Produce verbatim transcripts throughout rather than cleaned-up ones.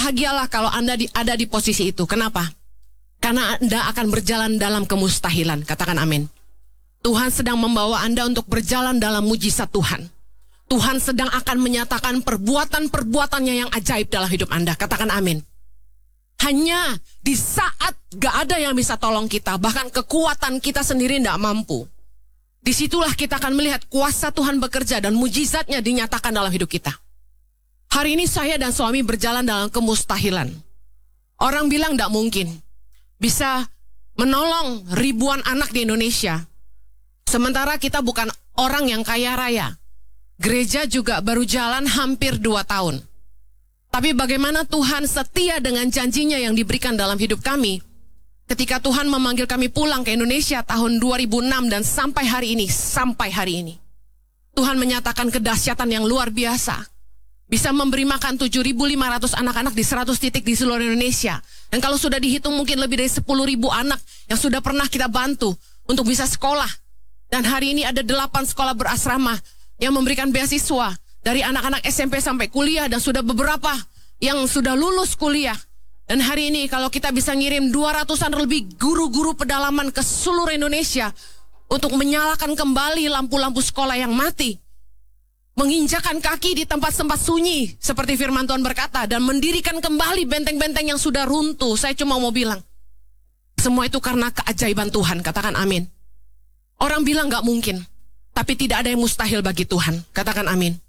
Berbahagialah kalau Anda di, ada di posisi itu. Kenapa? Karena Anda akan berjalan dalam kemustahilan. Katakan amin. Tuhan sedang membawa Anda untuk berjalan dalam mujizat Tuhan. Tuhan sedang akan menyatakan perbuatan-perbuatannya yang ajaib dalam hidup Anda. Katakan amin. Hanya di saat gak ada yang bisa tolong kita, bahkan kekuatan kita sendiri tidak mampu, disitulah kita akan melihat kuasa Tuhan bekerja dan mujizatnya dinyatakan dalam hidup kita. Hari ini saya dan suami berjalan dalam kemustahilan. Orang bilang tidak mungkin bisa menolong ribuan anak di Indonesia. Sementara kita bukan orang yang kaya raya. Gereja juga baru jalan hampir dua tahun. Tapi bagaimana Tuhan setia dengan janjinya yang diberikan dalam hidup kami. Ketika Tuhan memanggil kami pulang ke Indonesia tahun dua ribu enam dan sampai hari ini, sampai hari ini. Tuhan menyatakan kedahsyatan yang luar biasa. Bisa memberi makan tujuh ribu lima ratus anak-anak di seratus titik di seluruh Indonesia. Dan kalau sudah dihitung mungkin lebih dari sepuluh ribu anak yang sudah pernah kita bantu untuk bisa sekolah. Dan hari ini ada delapan sekolah berasrama yang memberikan beasiswa dari anak-anak S M P sampai kuliah, dan sudah beberapa yang sudah lulus kuliah. Dan hari ini kalau kita bisa ngirim dua ratusan lebih guru-guru pedalaman ke seluruh Indonesia untuk menyalakan kembali lampu-lampu sekolah yang mati. Menginjakan kaki di tempat-tempat sunyi seperti firman Tuhan berkata, dan mendirikan kembali benteng-benteng yang sudah runtuh. Saya cuma mau bilang, semua itu karena keajaiban Tuhan. Katakan amin. Orang bilang gak mungkin, tapi tidak ada yang mustahil bagi Tuhan. Katakan amin.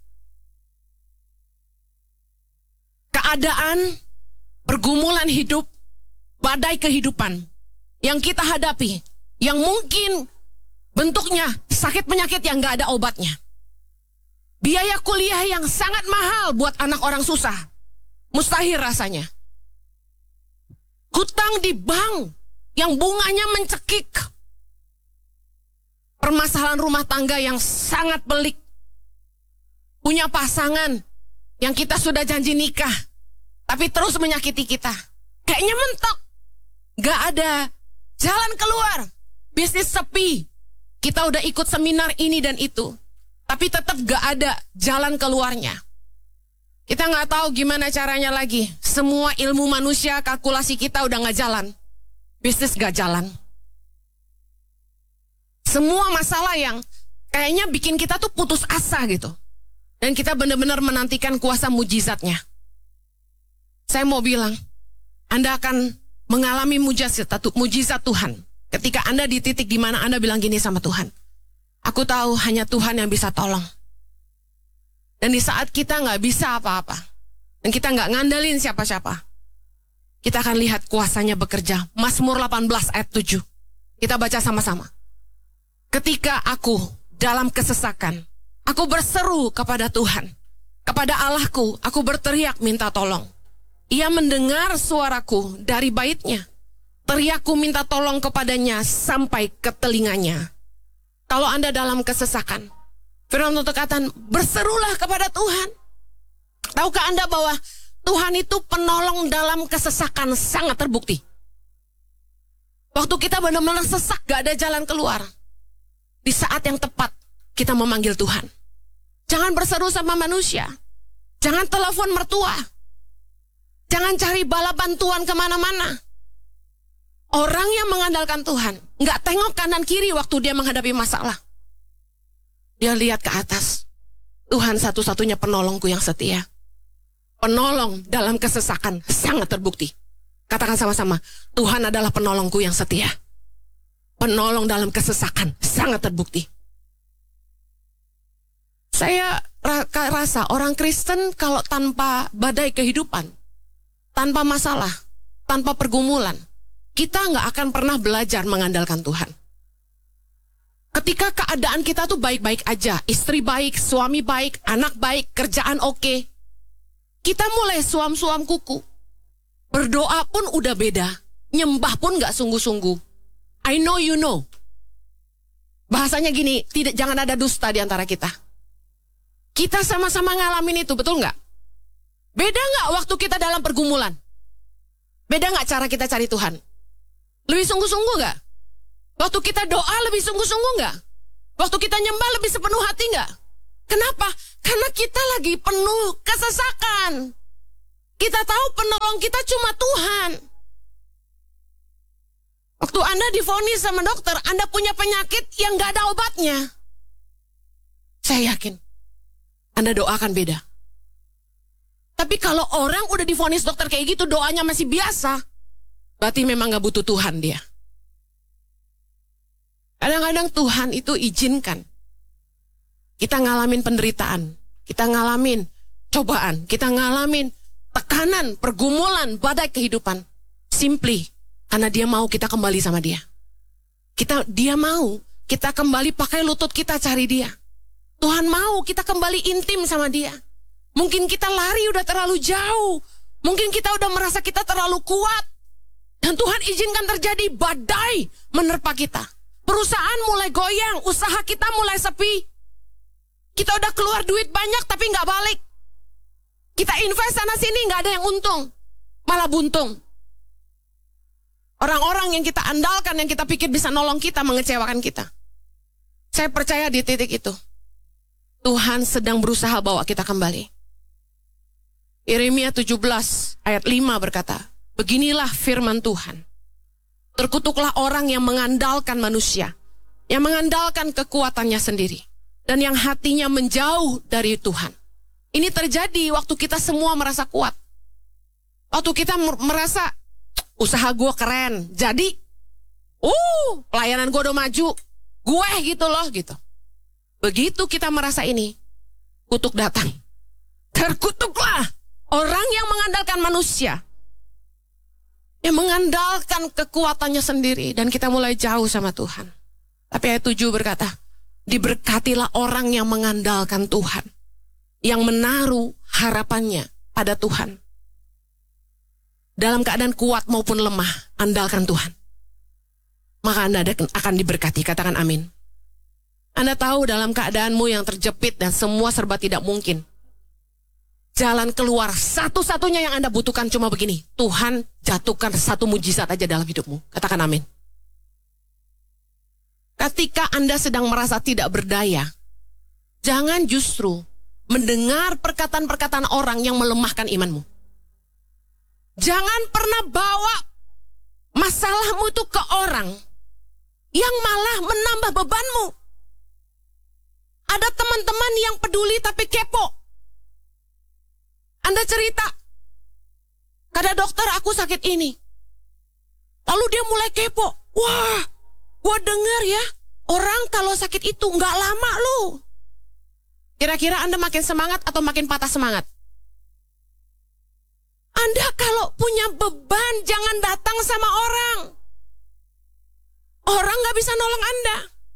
Keadaan, pergumulan hidup, badai kehidupan yang kita hadapi, yang mungkin bentuknya sakit penyakit yang gak ada obatnya. Biaya kuliah yang sangat mahal buat anak orang susah. Mustahil rasanya. Hutang di bank yang bunganya mencekik. Permasalahan rumah tangga yang sangat pelik. Punya pasangan yang kita sudah janji nikah, tapi terus menyakiti kita. Kayaknya mentok. Gak ada jalan keluar. Bisnis sepi. Kita udah ikut seminar ini dan itu, tapi tetap gak ada jalan keluarnya. Kita gak tahu gimana caranya lagi. Semua ilmu manusia, kalkulasi kita udah gak jalan. Bisnis gak jalan. Semua masalah yang kayaknya bikin kita tuh putus asa gitu. Dan kita benar-benar menantikan kuasa mujizatnya. Saya mau bilang, Anda akan mengalami mujizat, mujizat Tuhan. Ketika Anda di titik di mana Anda bilang gini sama Tuhan, aku tahu hanya Tuhan yang bisa tolong. Dan di saat kita gak bisa apa-apa, dan kita gak ngandalin siapa-siapa, kita akan lihat kuasanya bekerja. Mazmur delapan belas ayat tujuh. Kita baca sama-sama. Ketika aku dalam kesesakan, aku berseru kepada Tuhan. Kepada Allahku, aku berteriak minta tolong. Ia mendengar suaraku dari baitnya. Teriakku minta tolong kepadanya sampai ke telinganya. Kalau Anda dalam kesesakan, firman Tuhan katakan, berserulah kepada Tuhan. Tahukah Anda bahwa Tuhan itu penolong dalam kesesakan sangat terbukti. Waktu kita benar-benar sesak, gak ada jalan keluar, di saat yang tepat kita memanggil Tuhan. Jangan berseru sama manusia. Jangan telepon mertua. Jangan cari bala bantuan kemana-mana. Orang yang mengandalkan Tuhan gak tengok kanan kiri waktu dia menghadapi masalah. Dia lihat ke atas. Tuhan satu-satunya penolongku yang setia. Penolong dalam kesesakan sangat terbukti. Katakan sama-sama, Tuhan adalah penolongku yang setia. Penolong dalam kesesakan sangat terbukti. Saya rasa orang Kristen kalau tanpa badai kehidupan, tanpa masalah, tanpa pergumulan, kita nggak akan pernah belajar mengandalkan Tuhan. Ketika keadaan kita tuh baik-baik aja, istri baik, suami baik, anak baik, kerjaan oke, kita mulai suam-suam kuku. Berdoa pun udah beda, nyembah pun nggak sungguh-sungguh. I know you know. Bahasanya gini, tidak, jangan ada dusta di antara kita. Kita sama-sama ngalamin itu, betul nggak? Beda nggak waktu kita dalam pergumulan? Beda nggak cara kita cari Tuhan? Lebih sungguh-sungguh nggak? Waktu kita doa lebih sungguh-sungguh nggak? Waktu kita nyembah lebih sepenuh hati nggak? Kenapa? Karena kita lagi penuh kesesakan. Kita tahu penolong kita cuma Tuhan. Waktu Anda divonis sama dokter, Anda punya penyakit yang gak ada obatnya. Saya yakin Anda doa akan beda. Tapi kalau orang udah divonis dokter kayak gitu, doanya masih biasa, berarti memang gak butuh Tuhan dia. Kadang-kadang Tuhan itu izinkan kita ngalamin penderitaan, kita ngalamin cobaan, kita ngalamin tekanan, pergumulan, badai kehidupan. Simply karena dia mau kita kembali sama dia. Kita, dia mau kita kembali pakai lutut kita cari dia. Tuhan mau kita kembali intim sama dia. Mungkin kita lari udah terlalu jauh. Mungkin kita udah merasa kita terlalu kuat. Dan Tuhan izinkan terjadi badai menerpa kita. Perusahaan mulai goyang, usaha kita mulai sepi. Kita udah keluar duit banyak tapi gak balik. Kita invest sana sini gak ada yang untung, malah buntung. Orang-orang yang kita andalkan, yang kita pikir bisa nolong kita, mengecewakan kita. Saya percaya di titik itu Tuhan sedang berusaha bawa kita kembali. Yeremia tujuh belas ayat lima berkata, beginilah firman Tuhan. Terkutuklah orang yang mengandalkan manusia, yang mengandalkan kekuatannya sendiri, dan yang hatinya menjauh dari Tuhan. Ini terjadi waktu kita semua merasa kuat. Waktu kita merasa usaha gue keren, jadi uh, pelayanan gue udah maju, gue gitu loh gitu. Begitu kita merasa ini, kutuk datang. Terkutuklah orang yang mengandalkan manusia, yang mengandalkan kekuatannya sendiri, dan kita mulai jauh sama Tuhan. Tapi ayat tujuh berkata, diberkatilah orang yang mengandalkan Tuhan, yang menaruh harapannya pada Tuhan. Dalam keadaan kuat maupun lemah, andalkan Tuhan. Maka Anda akan diberkati, katakan amin. Anda tahu dalam keadaanmu yang terjepit dan semua serba tidak mungkin, jalan keluar satu-satunya yang Anda butuhkan cuma begini. Tuhan jatuhkan satu mujizat aja dalam hidupmu. Katakan amin. Ketika Anda sedang merasa tidak berdaya, jangan justru mendengar perkataan-perkataan orang yang melemahkan imanmu. Jangan pernah bawa masalahmu itu ke orang yang malah menambah bebanmu. Ada teman-teman yang peduli tapi kepo. Anda cerita, kata dokter aku sakit ini. Lalu dia mulai kepo. Wah, gua denger ya, orang kalau sakit itu nggak lama loh. Kira-kira Anda makin semangat atau makin patah semangat? Anda kalau punya beban jangan datang sama orang. Orang gak bisa nolong Anda.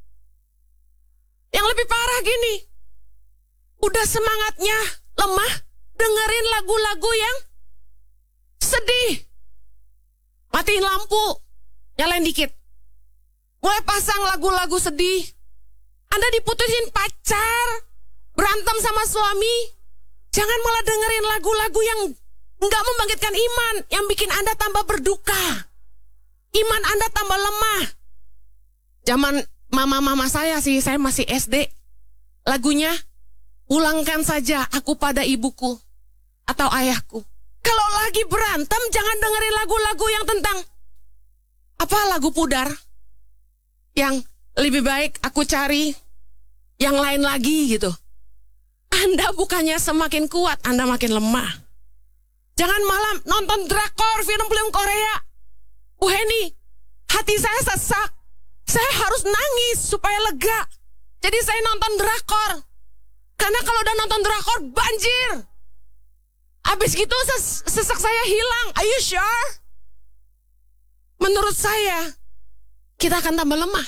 Yang lebih parah gini, udah semangatnya lemah, dengerin lagu-lagu yang sedih. Matiin lampu, nyalain dikit. Mulai pasang lagu-lagu sedih. Anda diputusin pacar, berantem sama suami, jangan malah dengerin lagu-lagu yang nggak membangkitkan iman, yang bikin Anda tambah berduka. Iman Anda tambah lemah. Zaman mama-mama saya sih, saya masih S D. Lagunya, pulangkan saja aku pada ibuku atau ayahku. Kalau lagi berantem, jangan dengerin lagu-lagu yang tentang apa, lagu pudar. Yang lebih baik aku cari yang lain lagi gitu. Anda bukannya semakin kuat, Anda makin lemah. Jangan malam nonton drakor, film-film Korea. Bu Heni, hati saya sesak. Saya harus nangis supaya lega. Jadi saya nonton drakor. Karena kalau udah nonton drakor, banjir. Habis gitu ses sesak saya hilang. Are you sure? Menurut saya, kita akan tambah lemah.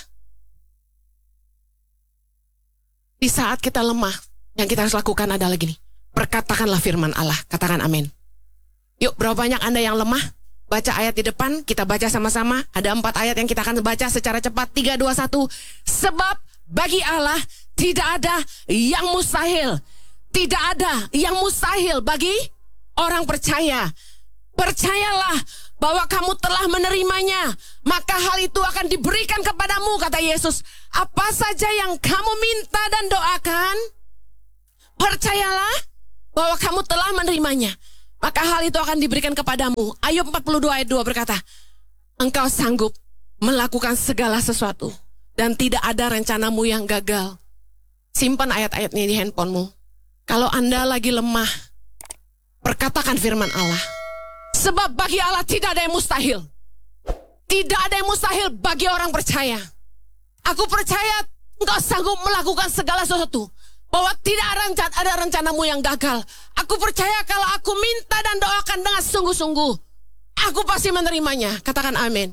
Di saat kita lemah, yang kita harus lakukan adalah gini. Perkatakanlah firman Allah. Katakan amin. Yuk, berapa banyak Anda yang lemah? Baca ayat di depan, kita baca sama-sama. Ada empat ayat yang kita akan baca secara cepat. Tiga, dua, satu. Sebab bagi Allah tidak ada yang mustahil. Tidak ada yang mustahil bagi orang percaya. Percayalah bahwa kamu telah menerimanya, maka hal itu akan diberikan kepadamu, kata Yesus. Apa saja yang kamu minta dan doakan, percayalah bahwa kamu telah menerimanya, maka hal itu akan diberikan kepadamu. Ayub empat puluh dua ayat dua berkata, engkau sanggup melakukan segala sesuatu dan tidak ada rencanamu yang gagal. Simpan ayat-ayat ini di handphonemu. Kalau Anda lagi lemah, perkatakan firman Allah. Sebab bagi Allah tidak ada yang mustahil. Tidak ada yang mustahil bagi orang percaya. Aku percaya engkau sanggup melakukan segala sesuatu. Bahwa tidak ada, rencana, ada rencanamu yang gagal. Aku percaya kalau aku minta dan doakan dengan sungguh-sungguh, aku pasti menerimanya. Katakan amin.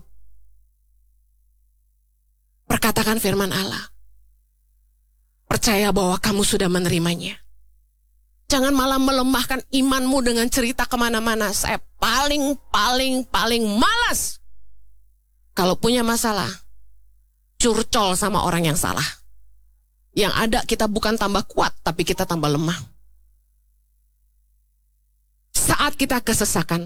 Perkatakan firman Allah. Percaya bahwa kamu sudah menerimanya. Jangan malah melemahkan imanmu dengan cerita kemana-mana. Saya paling, paling, paling malas. Kalau punya masalah, curcol sama orang yang salah. Yang ada kita bukan tambah kuat, tapi kita tambah lemah. Saat kita kesesakan,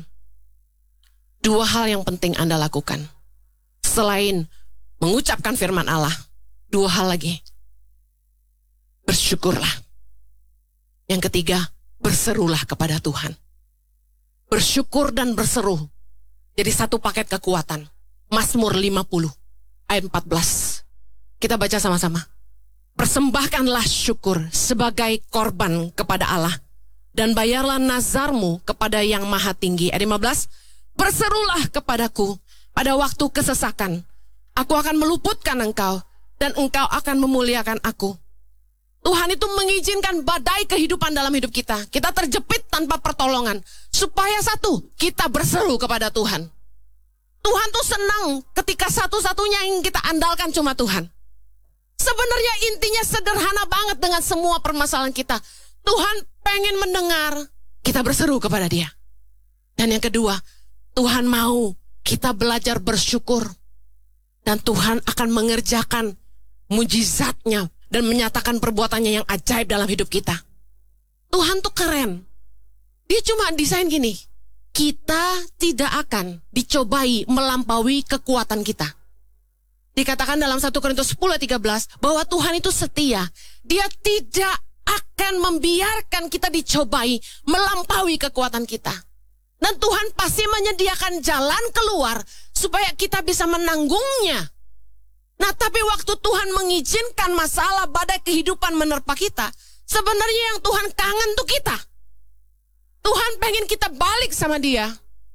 dua hal yang penting Anda lakukan. Selain mengucapkan firman Allah, dua hal lagi. Bersyukurlah. Yang ketiga, berserulah kepada Tuhan. Bersyukur dan berseru. Jadi satu paket kekuatan. Mazmur lima puluh ayat empat belas. Kita baca sama-sama. Persembahkanlah syukur sebagai korban kepada Allah. Dan bayarlah nazarmu kepada yang maha tinggi. Ayat lima belas. Berserulah kepadaku pada waktu kesesakan. Aku akan meluputkan engkau. Dan engkau akan memuliakan aku. Tuhan itu mengizinkan badai kehidupan dalam hidup kita. Kita terjepit tanpa pertolongan. Supaya satu, kita berseru kepada Tuhan. Tuhan tuh senang ketika satu-satunya yang kita andalkan cuma Tuhan. Sebenarnya intinya sederhana banget dengan semua permasalahan kita. Tuhan pengen mendengar kita berseru kepada Dia. Dan yang kedua, Tuhan mau kita belajar bersyukur. Dan Tuhan akan mengerjakan mujizatnya dan menyatakan perbuatannya yang ajaib dalam hidup kita. Tuhan tuh keren. Dia cuma desain gini. Kita tidak akan dicobai melampaui kekuatan kita. Dikatakan dalam satu Korintus sepuluh ayat tiga belas bahwa Tuhan itu setia. Dia tidak akan membiarkan kita dicobai melampaui kekuatan kita. Dan Tuhan pasti menyediakan jalan keluar supaya kita bisa menanggungnya. Nah, tapi waktu Tuhan mengizinkan masalah badai kehidupan menerpa kita, sebenarnya yang Tuhan kangen tuh kita. Tuhan pengen kita balik sama Dia.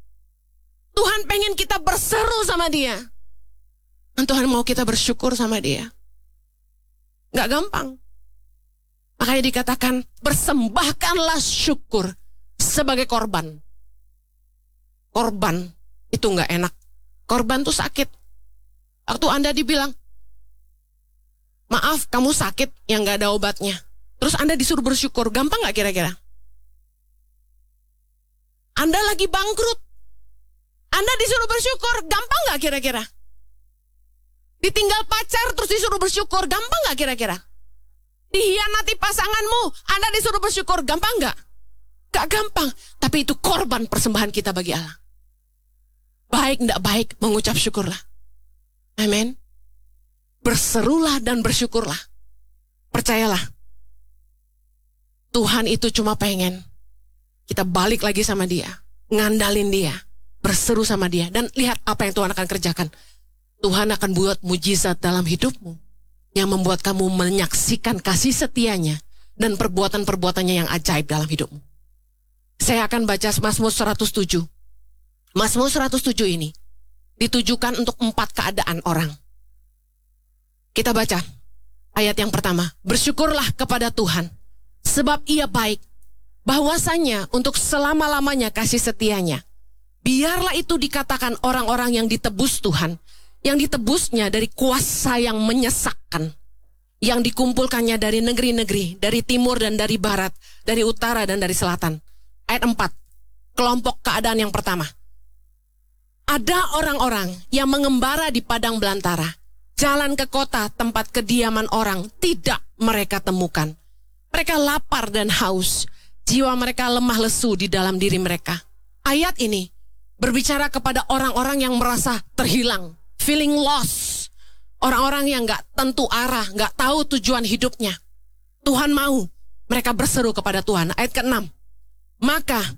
Tuhan pengen kita berseru sama Dia. Dan Tuhan mau kita bersyukur sama Dia. Gak gampang. Makanya dikatakan, persembahkanlah syukur sebagai korban. Korban itu gak enak. Korban tuh sakit. Waktu Anda dibilang, maaf kamu sakit yang gak ada obatnya. Terus Anda disuruh bersyukur, gampang gak kira-kira? Anda lagi bangkrut, Anda disuruh bersyukur, gampang gak kira-kira? Ditinggal pacar terus disuruh bersyukur, gampang gak kira-kira? Dihianati pasanganmu, Anda disuruh bersyukur, gampang gak? Gak gampang, tapi itu korban persembahan kita bagi Allah. Baik gak baik, mengucap syukurlah. Amin. Berserulah dan bersyukurlah. Percayalah, Tuhan itu cuma pengen kita balik lagi sama Dia, ngandalin Dia, berseru sama Dia, dan lihat apa yang Tuhan akan kerjakan. Tuhan akan buat mujizat dalam hidupmu yang membuat kamu menyaksikan kasih setianya dan perbuatan-perbuatannya yang ajaib dalam hidupmu. Saya akan baca Mazmur seratus tujuh. Mazmur seratus tujuh ini ditujukan untuk empat keadaan orang. Kita baca ayat yang pertama. Bersyukurlah kepada Tuhan, sebab Ia baik. Bahwasanya untuk selama-lamanya kasih setianya. Biarlah itu dikatakan orang-orang yang ditebus Tuhan, yang ditebusnya dari kuasa yang menyesakkan, yang dikumpulkannya dari negeri-negeri, dari timur dan dari barat, dari utara dan dari selatan. Ayat empat, kelompok keadaan yang pertama. Ada orang-orang yang mengembara di padang belantara, jalan ke kota tempat kediaman orang tidak mereka temukan. Mereka lapar dan haus. Jiwa mereka lemah lesu di dalam diri mereka. Ayat ini berbicara kepada orang-orang yang merasa terhilang, feeling lost. Orang-orang yang gak tentu arah, gak tahu tujuan hidupnya. Tuhan mau mereka berseru kepada Tuhan. Ayat keenam. Maka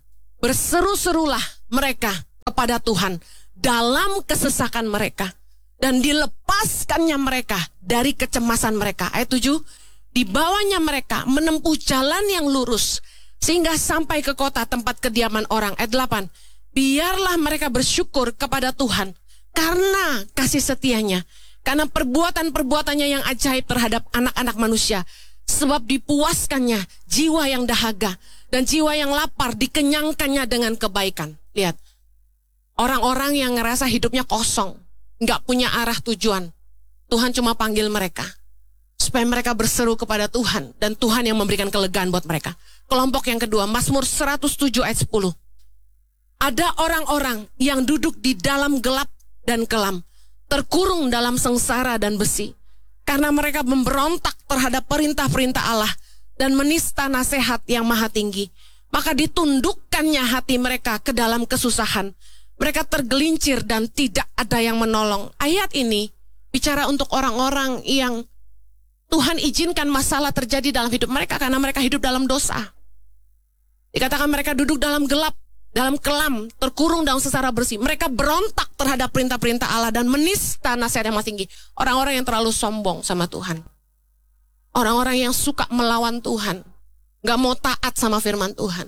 Berseru-serulah mereka kepada Tuhan dalam kesesakan mereka, dan dilepaskannya mereka dari kecemasan mereka. Ayat tujuh, dibawanya mereka menempuh jalan yang lurus sehingga sampai ke kota tempat kediaman orang. Ayat delapan, biarlah mereka bersyukur kepada Tuhan karena kasih setianya, karena perbuatan-perbuatannya yang ajaib terhadap anak-anak manusia. Sebab dipuaskannya jiwa yang dahaga dan jiwa yang lapar dikenyangkannya dengan kebaikan. Lihat, orang-orang yang ngerasa hidupnya kosong, nggak punya arah tujuan, Tuhan cuma panggil mereka supaya mereka berseru kepada Tuhan, dan Tuhan yang memberikan kelegaan buat mereka. Kelompok yang kedua, Mazmur seratus tujuh ayat sepuluh. Ada orang-orang yang duduk di dalam gelap dan kelam, terkurung dalam sengsara dan besi, karena mereka memberontak terhadap perintah-perintah Allah dan menista nasihat yang maha tinggi. Maka ditundukkannya hati mereka ke dalam kesusahan. Mereka tergelincir dan tidak ada yang menolong. Ayat ini bicara untuk orang-orang yang Tuhan izinkan masalah terjadi dalam hidup mereka karena mereka hidup dalam dosa. Dikatakan mereka duduk dalam gelap, dalam kelam, terkurung dalam sengsara bersih. Mereka berontak terhadap perintah-perintah Allah dan menista nasihat yang maha tinggi. Orang-orang yang terlalu sombong sama Tuhan. Orang-orang yang suka melawan Tuhan, gak mau taat sama firman Tuhan.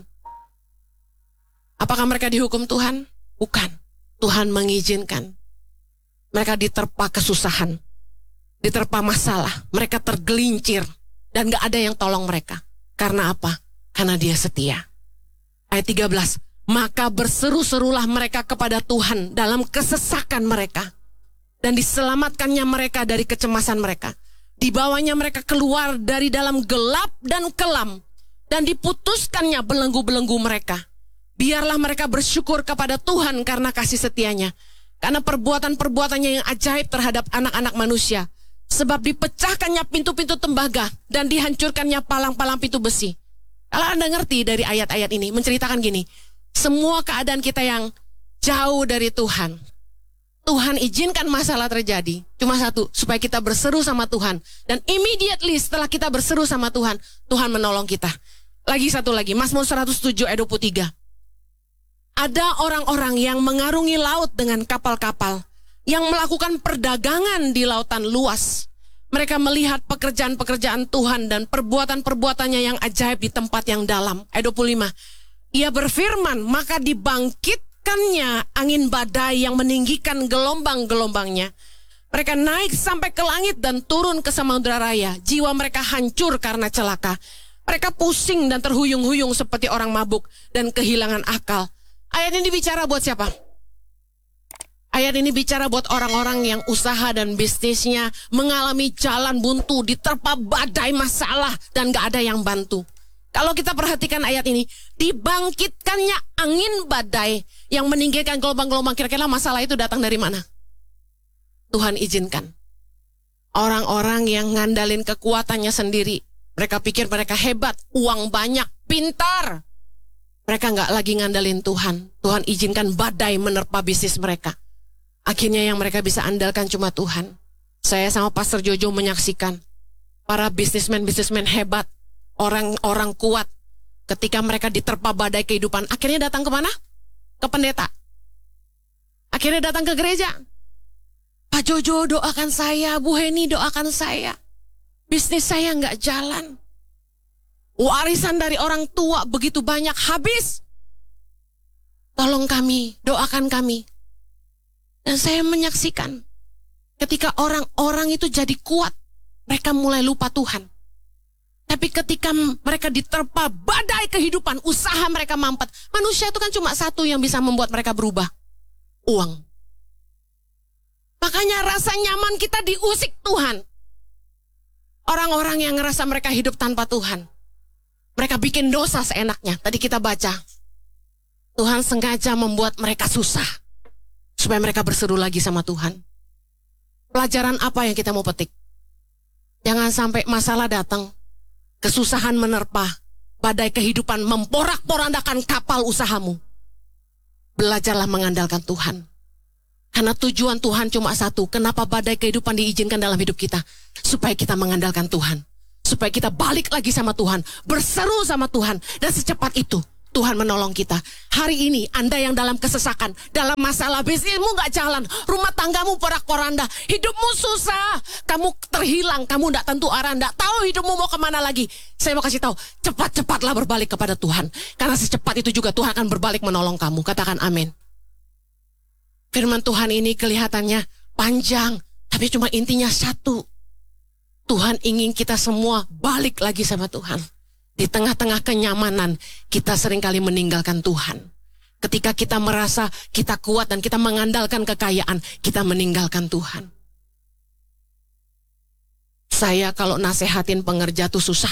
Apakah mereka dihukum Tuhan? Bukan. Tuhan mengizinkan mereka diterpa kesusahan, diterpa masalah. Mereka tergelincir dan gak ada yang tolong mereka. Karena apa? Karena Dia setia. Ayat tiga belas, maka berseru-serulah mereka kepada Tuhan dalam kesesakan mereka, dan diselamatkannya mereka dari kecemasan mereka. Dibawanya mereka keluar dari dalam gelap dan kelam, dan diputuskannya belenggu-belenggu mereka. Biarlah mereka bersyukur kepada Tuhan karena kasih setianya, karena perbuatan-perbuatannya yang ajaib terhadap anak-anak manusia. Sebab dipecahkannya pintu-pintu tembaga dan dihancurkannya palang-palang pintu besi. Kalau Anda ngerti dari ayat-ayat ini, menceritakan gini, semua keadaan kita yang jauh dari Tuhan, Tuhan izinkan masalah terjadi. Cuma satu, supaya kita berseru sama Tuhan. Dan immediately setelah kita berseru sama Tuhan, Tuhan menolong kita. Lagi satu lagi, Mazmur seratus tujuh ayat dua puluh tiga. Ada orang-orang yang mengarungi laut dengan kapal-kapal, yang melakukan perdagangan di lautan luas. Mereka melihat pekerjaan-pekerjaan Tuhan dan perbuatan-perbuatannya yang ajaib di tempat yang dalam. Ayat dua puluh lima. Ia berfirman, maka dibangkitkannya angin badai yang meninggikan gelombang-gelombangnya. Mereka naik sampai ke langit dan turun ke samudera raya. Jiwa mereka hancur karena celaka. Mereka pusing dan terhuyung-huyung seperti orang mabuk dan kehilangan akal. Ayat ini bicara buat siapa? Ayat ini bicara buat orang-orang yang usaha dan bisnisnya mengalami jalan buntu, diterpa badai masalah dan gak ada yang bantu. Kalau kita perhatikan ayat ini, dibangkitkannya angin badai yang meninggikan gelombang-gelombang. Kira-kira masalah itu datang dari mana? Tuhan izinkan. Orang-orang yang ngandalin kekuatannya sendiri, mereka pikir mereka hebat, uang banyak, pintar. Mereka gak lagi ngandalin Tuhan. Tuhan izinkan badai menerpa bisnis mereka. Akhirnya yang mereka bisa andalkan cuma Tuhan. Saya sama Pastor Jojo menyaksikan para bisnismen-bisnismen hebat, orang-orang kuat, ketika mereka diterpa badai kehidupan, akhirnya datang ke mana? Ke pendeta. Akhirnya datang ke gereja. Pak Jojo doakan saya, Bu Heni doakan saya. Bisnis saya nggak jalan. Warisan dari orang tua begitu banyak, habis. Tolong kami, doakan kami. Dan saya menyaksikan ketika orang-orang itu jadi kuat, mereka mulai lupa Tuhan. Tapi ketika mereka diterpa badai kehidupan, usaha mereka mampet. Manusia itu kan cuma satu yang bisa membuat mereka berubah. Uang. Makanya rasa nyaman kita diusik Tuhan. Orang-orang yang ngerasa mereka hidup tanpa Tuhan, mereka bikin dosa seenaknya. Tadi kita baca, Tuhan sengaja membuat mereka susah supaya mereka berseru lagi sama Tuhan. Pelajaran apa yang kita mau petik? Jangan sampai masalah datang, kesusahan menerpa, badai kehidupan memporak-porandakan kapal usahamu. Belajarlah mengandalkan Tuhan. Karena tujuan Tuhan cuma satu. Kenapa badai kehidupan diizinkan dalam hidup kita? Supaya kita mengandalkan Tuhan. Supaya kita balik lagi sama Tuhan, berseru sama Tuhan. Dan secepat itu Tuhan menolong kita. Hari ini Anda yang dalam kesesakan, dalam masalah bisnismu gak jalan, rumah tanggamu porak-poranda, hidupmu susah, kamu terhilang, kamu gak tentu arah, gak tahu hidupmu mau kemana lagi. Saya mau kasih tahu, cepat-cepatlah berbalik kepada Tuhan. Karena secepat itu juga Tuhan akan berbalik menolong kamu. Katakan amin. Firman Tuhan ini kelihatannya panjang, tapi cuma intinya satu. Tuhan ingin kita semua balik lagi sama Tuhan. Di tengah-tengah kenyamanan, kita seringkali meninggalkan Tuhan. Ketika kita merasa kita kuat dan kita mengandalkan kekayaan, kita meninggalkan Tuhan. Saya kalau nasehatin pengerja tuh susah.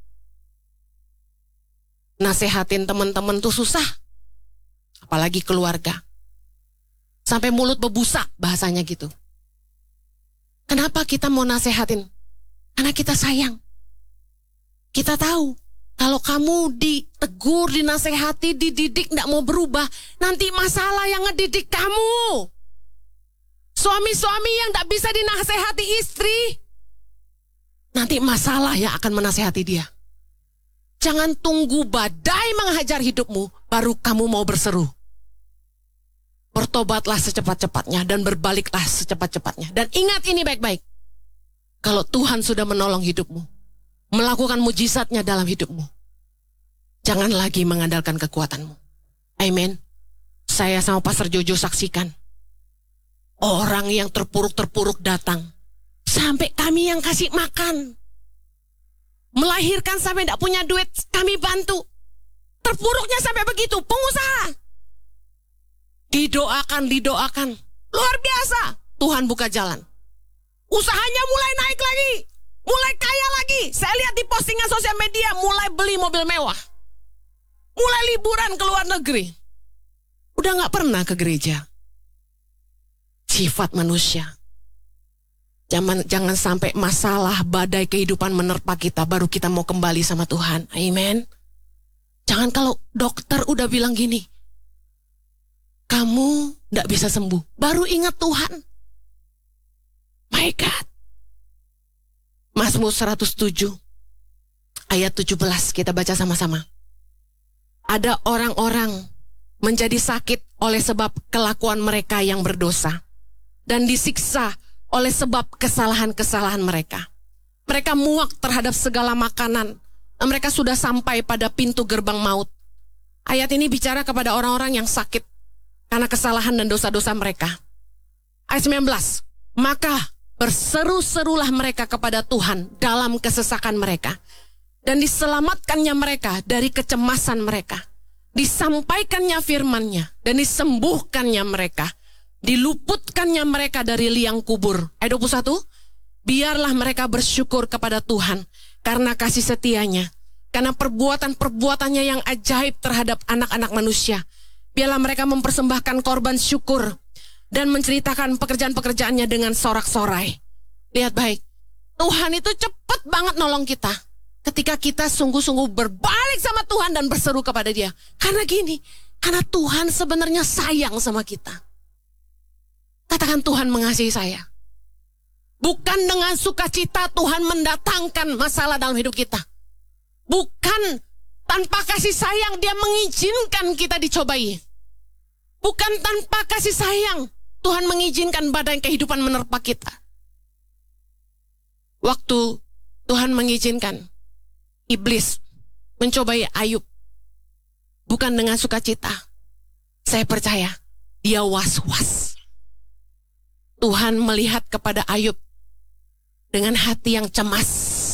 Nasehatin teman-teman tuh susah. Apalagi keluarga. Sampai mulut bebusa bahasanya gitu. Kenapa kita mau nasehatin? Karena kita sayang. Kita tahu. Kalau kamu ditegur, dinasehati, dididik, tidak mau berubah, nanti masalah yang ngedidik kamu. Suami-suami yang tidak bisa dinasehati istri, nanti masalah yang akan menasehati dia. Jangan tunggu badai menghajar hidupmu, baru kamu mau berseru. Bertobatlah secepat-cepatnya dan berbaliklah secepat-cepatnya. Dan ingat ini baik-baik. Kalau Tuhan sudah menolong hidupmu, melakukan mujizatnya dalam hidupmu, jangan lagi mengandalkan kekuatanmu. Amin. Saya sama Pastor Jojo saksikan. Orang yang terpuruk-terpuruk datang. Sampai kami yang kasih makan. Melahirkan sampai tidak punya duit, kami bantu. Terpuruknya sampai begitu, pengusaha. Didoakan, didoakan. Luar biasa. Tuhan buka jalan. Usahanya mulai naik lagi. Mulai kaya lagi. Saya lihat di postingan sosial media, mulai beli mobil mewah. Mulai liburan ke luar negeri. Udah gak pernah ke gereja. Sifat manusia. Jangan, jangan sampai masalah badai kehidupan menerpa kita, baru kita mau kembali sama Tuhan. Amen. Jangan kalau dokter udah bilang gini, kamu gak bisa sembuh, baru ingat Tuhan. My God. Mazmur seratus tujuh ayat tujuh belas kita baca sama-sama. Ada orang-orang menjadi sakit oleh sebab kelakuan mereka yang berdosa dan disiksa oleh sebab kesalahan-kesalahan mereka. Mereka muak terhadap segala makanan. Mereka sudah sampai pada pintu gerbang maut. Ayat ini bicara kepada orang-orang yang sakit karena kesalahan dan dosa-dosa mereka. Ayat sembilan belas. Maka berseru-serulah mereka kepada Tuhan dalam kesesakan mereka. Dan diselamatkannya mereka dari kecemasan mereka. Disampaikannya firman-Nya dan disembuhkannya mereka. Diluputkannya mereka dari liang kubur. Ayat dua puluh satu. Biarlah mereka bersyukur kepada Tuhan karena kasih setianya. Karena perbuatan-perbuatannya yang ajaib terhadap anak-anak manusia. Biarlah mereka mempersembahkan korban syukur dan menceritakan pekerjaan-pekerjaannya dengan sorak-sorai. Lihat baik, Tuhan itu cepat banget nolong kita. Ketika kita sungguh-sungguh berbalik sama Tuhan dan berseru kepada Dia. Karena gini, karena Tuhan sebenarnya sayang sama kita. Katakan Tuhan mengasihi saya. Bukan dengan sukacita Tuhan mendatangkan masalah dalam hidup kita. Bukan tanpa kasih sayang Dia mengizinkan kita dicobai. Bukan tanpa kasih sayang Tuhan mengizinkan badai kehidupan menerpa kita. Waktu Tuhan mengizinkan iblis mencobai Ayub, bukan dengan sukacita. Saya percaya dia was-was. Tuhan melihat kepada Ayub dengan hati yang cemas.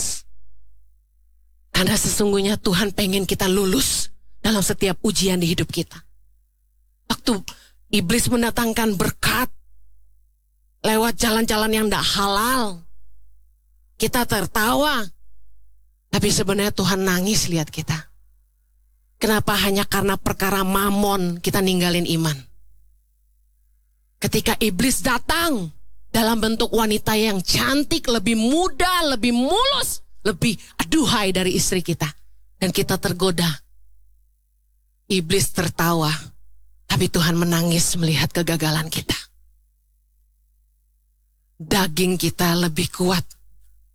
Karena sesungguhnya Tuhan pengen kita lulus dalam setiap ujian di hidup kita. Waktu iblis mendatangkan berkat lewat jalan-jalan yang tidak halal, kita tertawa. Tapi sebenarnya Tuhan nangis lihat kita. Kenapa? Hanya karena perkara mamon kita ninggalin iman. Ketika iblis datang dalam bentuk wanita yang cantik, lebih muda, lebih mulus, lebih aduhai dari istri kita, dan kita tergoda. Iblis tertawa. Tapi Tuhan menangis melihat kegagalan kita. Daging kita lebih kuat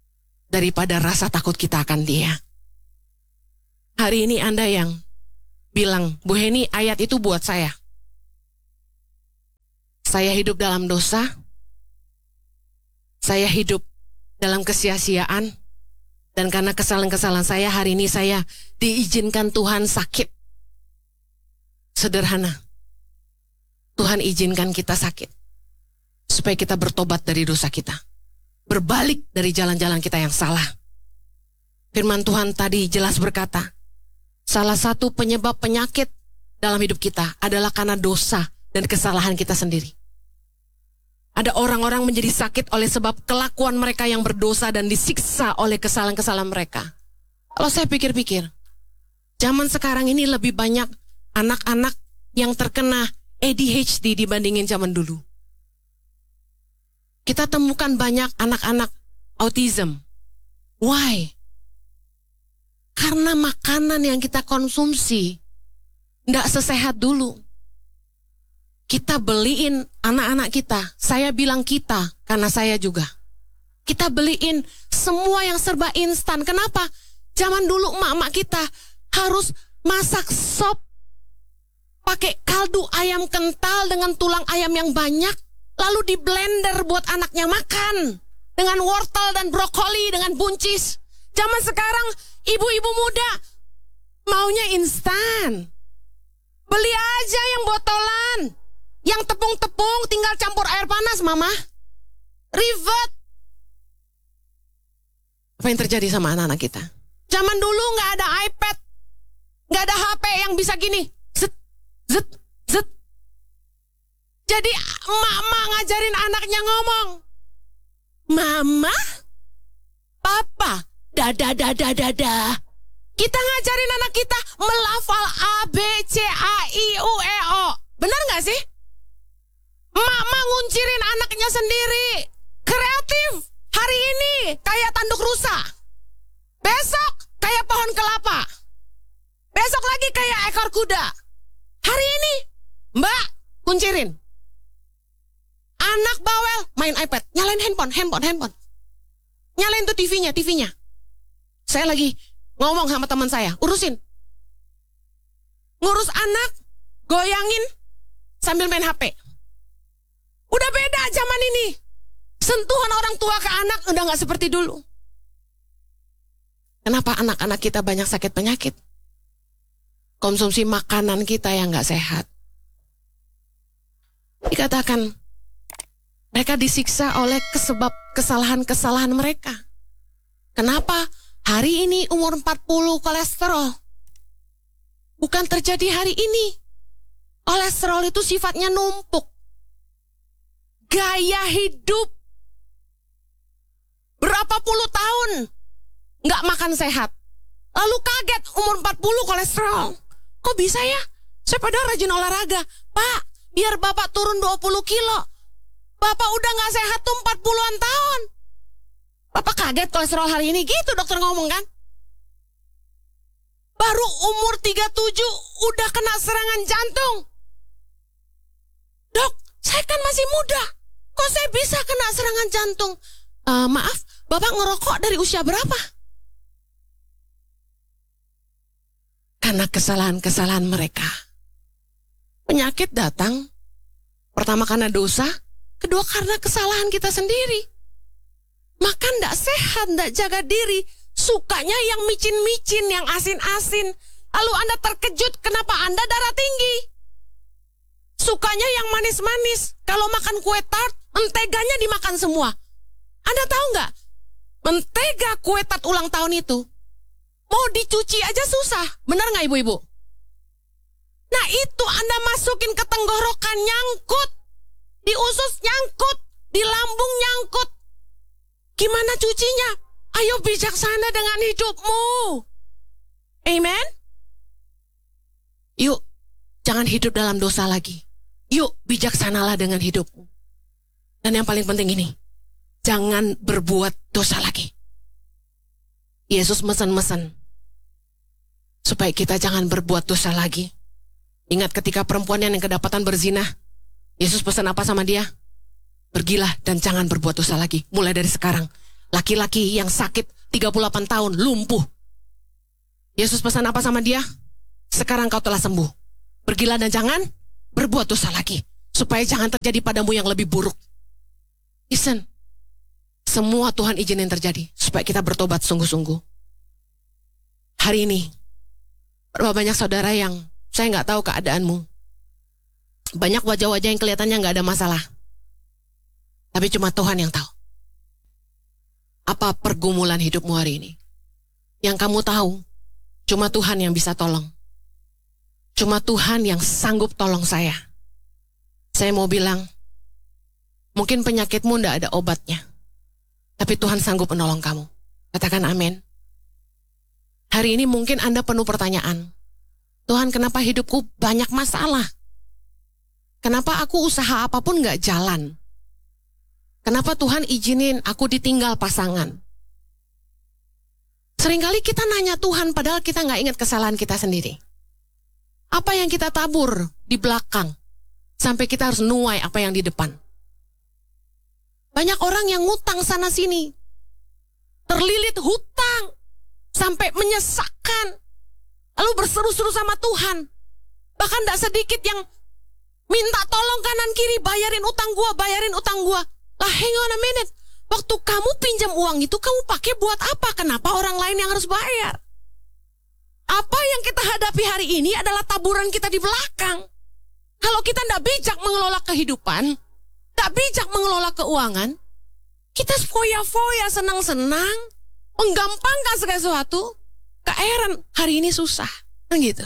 daripada rasa takut kita akan Dia. Hari ini Anda yang bilang, Bu Heni, ayat itu buat saya. Saya hidup dalam dosa. Saya hidup dalam kesia-siaan. Dan karena kesalahan-kesalahan saya, hari ini saya diizinkan Tuhan sakit. Sederhana. Tuhan izinkan kita sakit. Supaya kita bertobat dari dosa kita. Berbalik dari jalan-jalan kita yang salah. Firman Tuhan tadi jelas berkata, salah satu penyebab penyakit dalam hidup kita adalah karena dosa dan kesalahan kita sendiri. Ada orang-orang menjadi sakit oleh sebab kelakuan mereka yang berdosa dan disiksa oleh kesalahan-kesalahan mereka. Kalau saya pikir-pikir, zaman sekarang ini lebih banyak anak-anak yang terkena A D H D dibandingin zaman dulu. Kita temukan banyak anak-anak autism. Why? Karena makanan yang kita konsumsi tidak sesehat dulu. Kita beliin anak-anak kita. Saya bilang kita, karena saya juga. Kita beliin semua yang serba instan. Kenapa? Zaman dulu emak-emak kita harus masak sop pakai kaldu ayam kental dengan tulang ayam yang banyak, lalu di blender buat anaknya makan dengan wortel dan brokoli dengan buncis. Zaman sekarang ibu-ibu muda maunya instan. Beli aja yang botolan. Yang tepung-tepung tinggal campur air panas, Mama. Ribet. Apa yang terjadi sama anak-anak kita? Zaman dulu gak ada iPad. Gak ada H P yang bisa gini. Zet, zet, zet. Jadi emak-emak ngajarin anaknya ngomong. Mama? Papa? Dada, dada, dada. Kita ngajarin anak kita melafal A, B, C, A, I, U, E, O. Benar gak sih? Mama nguncirin anaknya sendiri. Kreatif. Hari ini kayak tanduk rusa. Besok kayak pohon kelapa. Besok lagi kayak ekor kuda. Hari ini, Mbak, kuncirin. Anak bawel main iPad. Nyalain handphone, handphone, handphone. Nyalain tuh T V-nya, T V-nya. Saya lagi ngomong sama teman saya, urusin. Ngurus anak, goyangin sambil main H P. Udah beda zaman ini. Sentuhan orang tua ke anak udah gak seperti dulu. Kenapa anak-anak kita banyak sakit penyakit? Konsumsi makanan kita yang gak sehat. Dikatakan mereka disiksa oleh kesebab kesalahan-kesalahan mereka. Kenapa? Hari ini umur empat puluh kolesterol. Bukan terjadi hari ini. Kolesterol itu sifatnya numpuk. Gaya hidup. Berapa puluh tahun nggak makan sehat. Lalu kaget umur empat puluh kolesterol. Kok bisa ya? Saya padahal rajin olahraga. Pak, biar Bapak turun dua puluh kilo. Bapak udah gak sehat tuh empat puluhan tahun. Bapak kaget kolesterol hari ini. Gitu dokter ngomong kan. Baru umur tiga puluh tujuh udah kena serangan jantung. Dok, saya kan masih muda. Kok saya bisa kena serangan jantung? Uh, maaf, Bapak ngerokok dari usia berapa? Karena kesalahan-kesalahan mereka. Penyakit datang. Pertama karena dosa. Kedua karena kesalahan kita sendiri. Makan gak sehat, gak jaga diri. Sukanya yang micin-micin, yang asin-asin. Lalu Anda terkejut kenapa Anda darah tinggi. Sukanya yang manis-manis. Kalau makan kue tart, menteganya dimakan semua. Anda tahu gak? Mentega kue tart ulang tahun itu mau dicuci aja susah. Benar gak ibu-ibu? Nah itu Anda masukin ke tenggorokan nyangkut. Di usus nyangkut, di lambung nyangkut. Gimana cucinya? Ayo bijaksana dengan hidupmu. Amen. Yuk, jangan hidup dalam dosa lagi. Yuk, bijaksanalah dengan hidupmu. Dan yang paling penting ini, jangan berbuat dosa lagi. Yesus mesen-mesen supaya kita jangan berbuat dosa lagi. Ingat ketika perempuan yang kedapatan berzina, Yesus pesan apa sama dia? Pergilah dan jangan berbuat dosa lagi. Mulai dari sekarang. Laki-laki yang sakit tiga puluh delapan tahun, lumpuh. Yesus pesan apa sama dia? sekarang kau telah sembuh. Pergilah dan jangan berbuat dosa lagi, supaya jangan terjadi padamu yang lebih buruk. Listen, semua Tuhan izinin terjadi, supaya kita bertobat sungguh-sungguh. Hari ini, berapa banyak saudara yang saya nggak tahu keadaanmu. Banyak wajah-wajah yang kelihatannya nggak ada masalah. Tapi cuma Tuhan yang tahu. Apa pergumulan hidupmu hari ini? Yang kamu tahu, cuma Tuhan yang bisa tolong. Cuma Tuhan yang sanggup tolong saya. Saya mau bilang, mungkin penyakitmu nggak ada obatnya. Tapi Tuhan sanggup menolong kamu. Katakan amin. Hari ini mungkin Anda penuh pertanyaan. Tuhan, kenapa hidupku banyak masalah? Kenapa aku usaha apapun nggak jalan? Kenapa Tuhan izinin aku ditinggal pasangan? Seringkali kita nanya Tuhan padahal kita nggak ingat kesalahan kita sendiri. Apa yang kita tabur di belakang sampai kita harus nuai apa yang di depan. Banyak orang yang ngutang sana sini, terlilit hutang sampai menyesakkan, lalu berseru-seru sama Tuhan. Bahkan tidak sedikit yang minta tolong kanan kiri, bayarin utang gua, bayarin utang gua. Lah, hang on a minute. Waktu kamu pinjam uang itu, kamu pakai buat apa? Kenapa orang lain yang harus bayar? Apa yang kita hadapi hari ini adalah taburan kita di belakang. Kalau kita tidak bijak mengelola kehidupan, tidak bijak mengelola keuangan, kita foya-foya, senang-senang, menggampangkan segala sesuatu, gak heran hari ini susah. Kan gitu.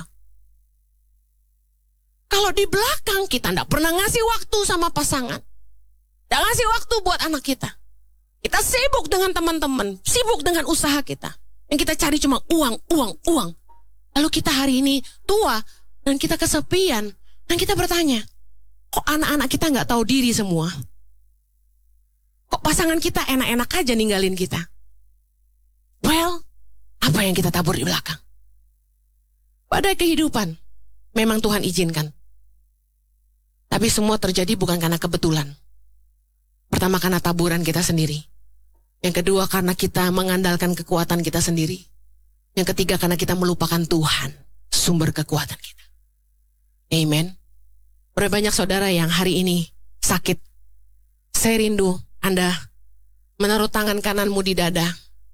Kalau di belakang kita tidak pernah ngasih waktu sama pasangan, tidak ngasih waktu buat anak kita. Kita sibuk dengan teman-teman, sibuk dengan usaha kita. Yang kita cari cuma uang, uang, uang. Lalu kita hari ini tua dan kita kesepian. Dan kita bertanya, kok anak-anak kita nggak tahu diri semua? Kok pasangan kita enak-enak aja ninggalin kita? Well, apa yang kita tabur di belakang? Pada kehidupan, memang Tuhan izinkan. Tapi semua terjadi bukan karena kebetulan. Pertama, karena taburan kita sendiri. Yang kedua, karena kita mengandalkan kekuatan kita sendiri. Yang ketiga, karena kita melupakan Tuhan, sumber kekuatan kita. Amen. Berapa banyak saudara yang hari ini sakit. Saya rindu Anda menaruh tangan kananmu di dada.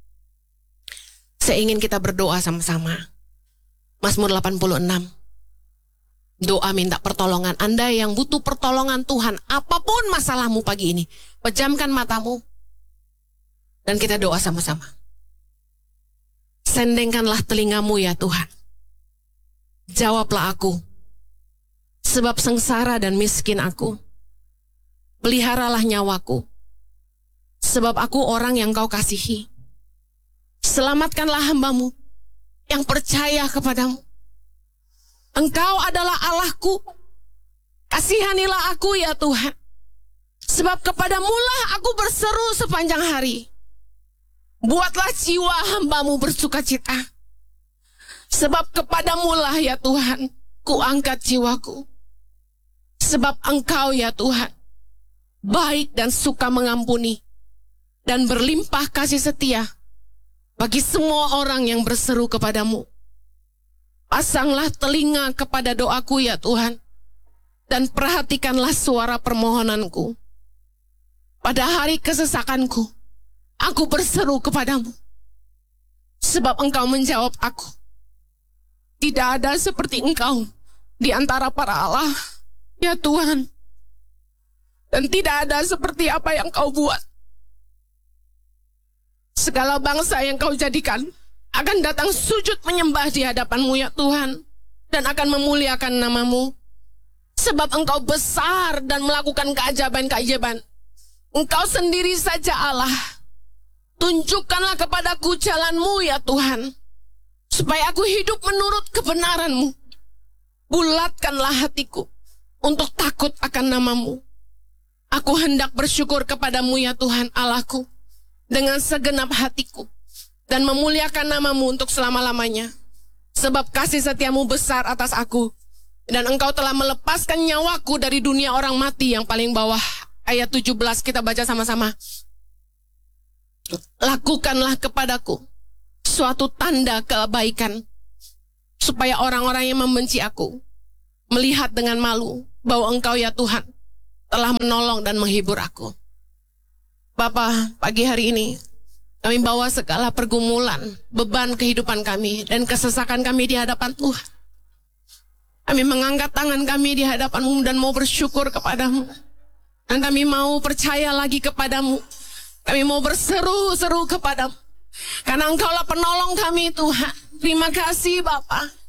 Saya ingin kita berdoa sama-sama. Mazmur delapan puluh enam. Doa minta pertolongan. Anda yang butuh pertolongan Tuhan, apapun masalahmu pagi ini, pejamkan matamu dan kita doa sama-sama. Sendengkanlah telingamu ya Tuhan. Jawablah aku, sebab sengsara dan miskin aku. Peliharalah nyawaku, sebab aku orang yang kau kasihi. Selamatkanlah hambamu yang percaya kepadamu. Engkau adalah Allahku. Kasihanilah aku ya Tuhan. Sebab kepadamulah aku berseru sepanjang hari. Buatlah jiwa hambamu bersuka cita. Sebab kepadamulah ya Tuhan, ku angkat jiwaku. Sebab Engkau ya Tuhan, baik dan suka mengampuni, dan berlimpah kasih setia bagi semua orang yang berseru kepadamu. Pasanglah telinga kepada doaku ya Tuhan, dan perhatikanlah suara permohonanku. Pada hari kesesakanku, aku berseru kepadamu, sebab Engkau menjawab aku. Tidak ada seperti Engkau di antara para Allah, ya Tuhan. Dan tidak ada seperti apa yang Kau buat. Segala bangsa yang Kau jadikan akan datang sujud menyembah di hadapan-Mu ya Tuhan, dan akan memuliakan nama-Mu. Sebab Engkau besar dan melakukan keajaiban-keajaiban. Engkau sendiri saja Allah. Tunjukkanlah kepadaku jalan-Mu ya Tuhan, supaya aku hidup menurut kebenaran-Mu. Bulatkanlah hatiku untuk takut akan nama-Mu. Aku hendak bersyukur kepadamu ya Tuhan Allahku dengan segenap hatiku, dan memuliakan nama-Mu untuk selama-lamanya. Sebab kasih setiamu besar atas aku, dan Engkau telah melepaskan nyawaku dari dunia orang mati yang paling bawah. Ayat tujuh belas kita baca sama-sama. Lakukanlah kepadaku suatu tanda kebaikan, supaya orang-orang yang membenci aku melihat dengan malu bahwa Engkau ya Tuhan telah menolong dan menghibur aku. Bapa, pagi hari ini kami bawa segala pergumulan, beban kehidupan kami dan kesesakan kami di hadapan Tuhan. Kami mengangkat tangan kami di hadapan-Mu dan mau bersyukur kepadamu. Dan kami mau percaya lagi kepadamu. Kami mau berseru-seru kepadamu. Karena Engkaulah penolong kami Tuhan. Terima kasih Bapa.